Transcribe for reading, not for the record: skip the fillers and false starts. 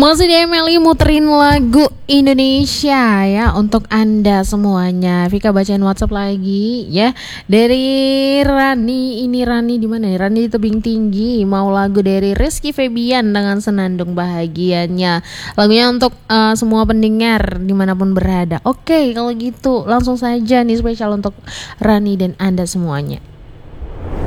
Masih di Emily muterin lagu Indonesia ya untuk Anda semuanya. Vika bacain WhatsApp lagi ya. Dari Rani, ini Rani di mana ya? Rani di Tebing Tinggi. Mau lagu dari Rizky Febian dengan Senandung Bahagianya. Lagunya untuk semua pendengar dimanapun berada. Oke, kalau gitu langsung saja nih spesial untuk Rani dan Anda semuanya.